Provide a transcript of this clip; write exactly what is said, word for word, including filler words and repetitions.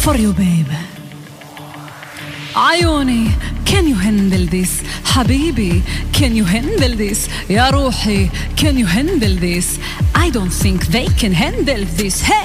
for you baby. عيوني can you handle this حبيبي can you handle this يا روحي can you handle this I don't think they can handle this. Hey